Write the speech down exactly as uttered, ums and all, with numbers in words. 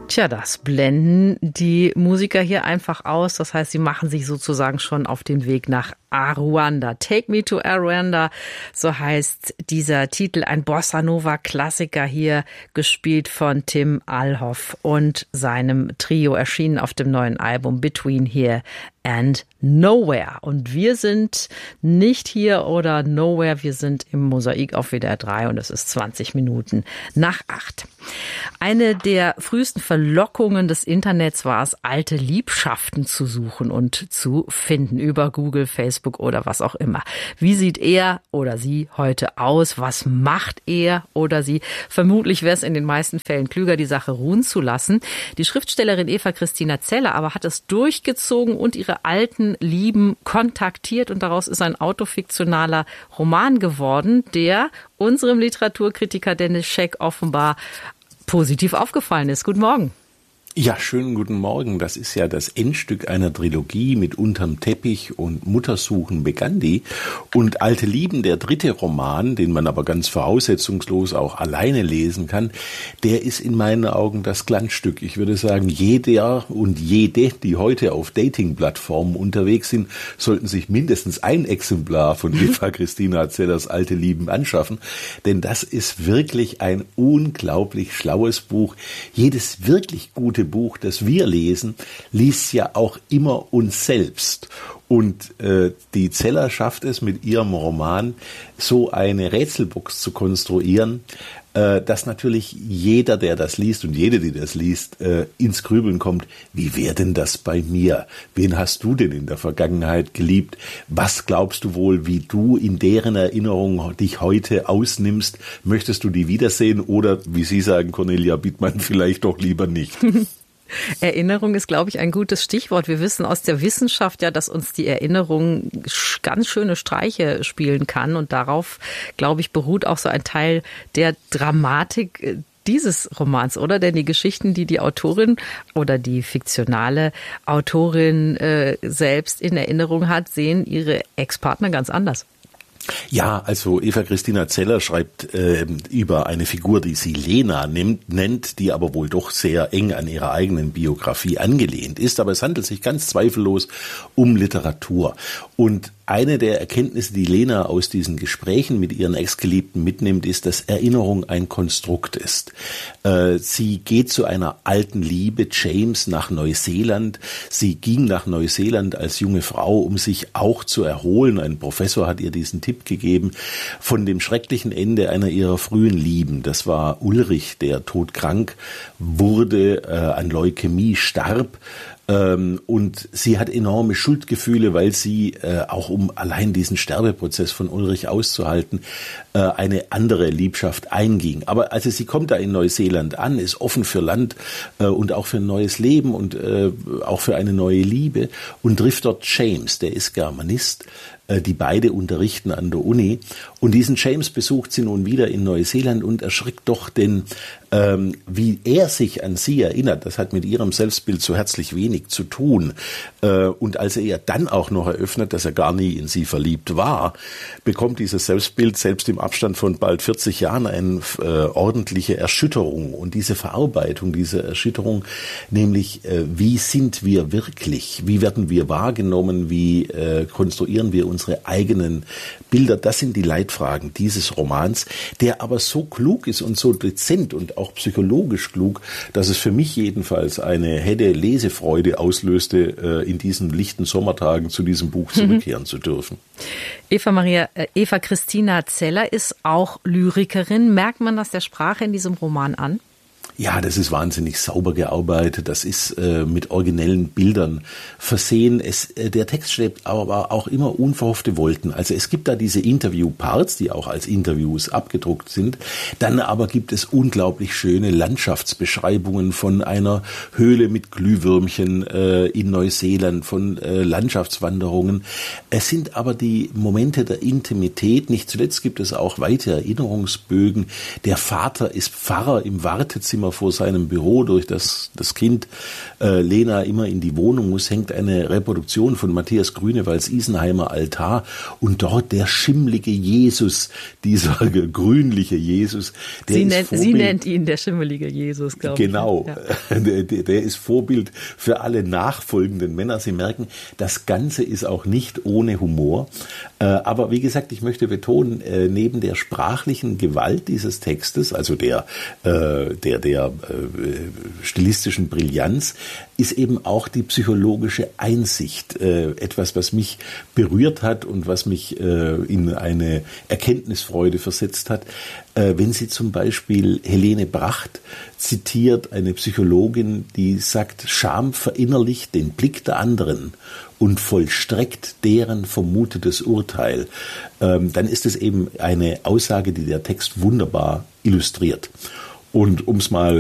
Tja, das blenden die Musiker hier einfach aus. Das heißt, sie machen sich sozusagen schon auf den Weg nach Aruanda. Take Me to Aruanda, so heißt dieser Titel. Ein Bossa Nova Klassiker hier, gespielt von Tim Alhoff und seinem Trio, erschienen auf dem neuen Album Between Here and Nowhere. Und wir sind nicht hier oder nowhere, wir sind im Mosaik auf W D R drei und es ist zwanzig Minuten nach acht. Eine der frühesten Verlockungen des Internets war es, alte Liebschaften zu suchen und zu finden über Google, Facebook oder was auch immer. Wie sieht er oder sie heute aus? Was macht er oder sie? Vermutlich wäre es in den meisten Fällen klüger, die Sache ruhen zu lassen. Die Schriftstellerin Eva Christina Zeller aber hat es durchgezogen und ihre alten Lieben kontaktiert, und daraus ist ein autofiktionaler Roman geworden, der unserem Literaturkritiker Dennis Scheck offenbar positiv aufgefallen ist. Guten Morgen. Ja, schönen guten Morgen. Das ist ja das Endstück einer Trilogie mit Unterm Teppich und Muttersuchen begann die. Und Alte Lieben, der dritte Roman, den man aber ganz voraussetzungslos auch alleine lesen kann, der ist in meinen Augen das Glanzstück. Ich würde sagen, jeder und jede, die heute auf Dating-Plattformen unterwegs sind, sollten sich mindestens ein Exemplar von Eva Christina Zellers Alte Lieben anschaffen. Denn das ist wirklich ein unglaublich schlaues Buch. Jedes wirklich gute Buch, das wir lesen, liest ja auch immer uns selbst. Und äh, die Zeller schafft es mit ihrem Roman, so eine Rätselbox zu konstruieren, äh, dass natürlich jeder, der das liest und jede, die das liest, äh, ins Grübeln kommt. Wie wäre denn das bei mir? Wen hast du denn in der Vergangenheit geliebt? Was glaubst du wohl, wie du in deren Erinnerung dich heute ausnimmst? Möchtest du die wiedersehen oder, wie Sie sagen, Cornelia Bittmann, vielleicht doch lieber nicht? Erinnerung ist, glaube ich, ein gutes Stichwort. Wir wissen aus der Wissenschaft ja, dass uns die Erinnerung ganz schöne Streiche spielen kann. Und darauf, glaube ich, beruht auch so ein Teil der Dramatik dieses Romans, oder? Denn die Geschichten, die die Autorin oder die fiktionale Autorin äh, selbst in Erinnerung hat, sehen ihre Ex-Partner ganz anders. Ja, also Eva Christina Zeller schreibt äh, über eine Figur, die sie Lena nimmt, nennt, die aber wohl doch sehr eng an ihrer eigenen Biografie angelehnt ist. Aber es handelt sich ganz zweifellos um Literatur. Und eine der Erkenntnisse, die Lena aus diesen Gesprächen mit ihren Ex-Geliebten mitnimmt, ist, dass Erinnerung ein Konstrukt ist. Äh, sie geht zu einer alten Liebe, James, nach Neuseeland. Sie ging nach Neuseeland als junge Frau, um sich auch zu erholen. Ein Professor hat ihr diesen Tipp gegeben, von dem schrecklichen Ende einer ihrer frühen Lieben. Das war Ulrich, der todkrank wurde, äh, an Leukämie starb. Und sie hat enorme Schuldgefühle, weil sie, äh, auch um allein diesen Sterbeprozess von Ulrich auszuhalten, äh, eine andere Liebschaft einging. Aber also sie kommt da in Neuseeland an, ist offen für Land äh, und auch für ein neues Leben und äh, auch für eine neue Liebe und trifft dort James, der ist Germanist, äh, die beide unterrichten an der Uni. Und diesen James besucht sie nun wieder in Neuseeland und erschrickt doch, denn ähm, wie er sich an sie erinnert, das hat mit ihrem Selbstbild so herzlich wenig zu tun. Äh, und als er ihr dann auch noch eröffnet, dass er gar nie in sie verliebt war, bekommt dieses Selbstbild selbst im Abstand von bald vierzig Jahren eine äh, ordentliche Erschütterung. Und diese Verarbeitung, diese Erschütterung, nämlich äh, wie sind wir wirklich, wie werden wir wahrgenommen, wie äh, konstruieren wir unsere eigenen Bilder, das sind die Leitfragen dieses Romans, der aber so klug ist und so dezent und auch psychologisch klug, dass es für mich jedenfalls eine helle Lesefreude auslöste, in diesen lichten Sommertagen zu diesem Buch zurückkehren mhm. zu dürfen. Eva Maria, äh, Eva Christina Zeller ist auch Lyrikerin. Merkt man das der Sprache in diesem Roman an? Ja, das ist wahnsinnig sauber gearbeitet. Das ist äh, mit originellen Bildern versehen. Es, äh, der Text schlägt aber auch immer unverhoffte Wolken. Also es gibt da diese Interview-Parts, die auch als Interviews abgedruckt sind. Dann aber gibt es unglaublich schöne Landschaftsbeschreibungen von einer Höhle mit Glühwürmchen äh, in Neuseeland, von äh, Landschaftswanderungen. Es sind aber die Momente der Intimität. Nicht zuletzt gibt es auch weite Erinnerungsbögen. Der Vater ist Pfarrer im Wartezimmer er vor seinem Büro, durch das das Kind äh, Lena immer in die Wohnung muss, hängt eine Reproduktion von Matthias Grünewalds Isenheimer Altar und dort der schimmlige Jesus, dieser grünliche Jesus. Der sie, ist nennt, Vorbild, sie nennt ihn der schimmelige Jesus, glaube ich. Genau, ja. der, der ist Vorbild für alle nachfolgenden Männer. Sie merken, das Ganze ist auch nicht ohne Humor. Aber wie gesagt, ich möchte betonen, neben der sprachlichen Gewalt dieses Textes, also der, der, der stilistischen Brillanz, ist eben auch die psychologische Einsicht etwas, was mich berührt hat und was mich in eine Erkenntnisfreude versetzt hat. Wenn Sie zum Beispiel Helene Bracht zitiert, eine Psychologin, die sagt, Scham verinnerlicht den Blick der anderen und vollstreckt deren vermutetes Urteil, ähm, dann ist es eben eine Aussage, die der Text wunderbar illustriert. Und um es mal